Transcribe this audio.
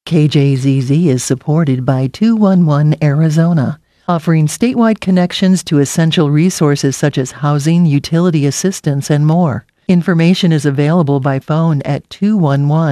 KJZZ is supported by 211 Arizona, offering statewide connections to essential resources such as housing, utility assistance, and more. Information is available by phone at 211